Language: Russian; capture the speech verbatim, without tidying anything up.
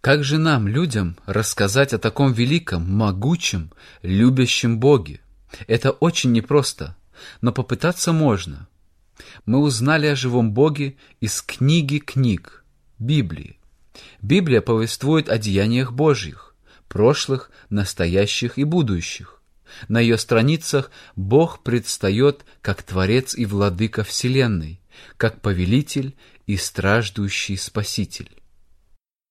Как же нам, людям, рассказать о таком великом, могучем, любящем Боге? Это очень непросто, но попытаться можно. Мы узнали о живом Боге из книги книг, Библии. Библия повествует о деяниях Божьих, прошлых, настоящих и будущих. На ее страницах Бог предстает как Творец и Владыка Вселенной, как Повелитель и страждущий Спаситель.